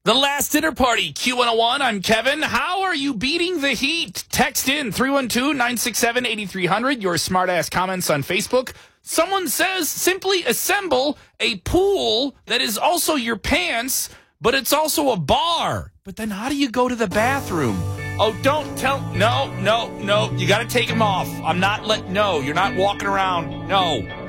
The Last Dinner Party, Q101. I'm Kevin. How are you beating the heat? Text in 312-967-8300. Your smart-ass comments on Facebook. Someone says simply assemble a pool that is also your pants, but it's also a bar. But then how do you go to the bathroom? Oh, don't tell. No. You got to take them off. You're not walking around. No.